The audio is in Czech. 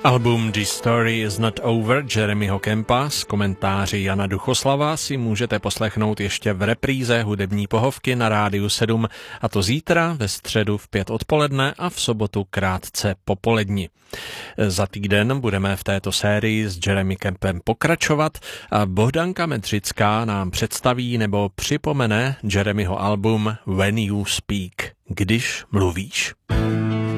Album The Story is Not Over Jeremyho Kempa s komentáři Jana Duchoslava si můžete poslechnout ještě v repríze hudební pohovky na Rádiu 7, a to zítra ve středu v 5 odpoledne a v sobotu krátce popoledni. Za týden budeme v této sérii s Jeremy Kempem pokračovat a Bohdanka Medřická nám představí nebo připomene Jeremyho album When You Speak, když mluvíš.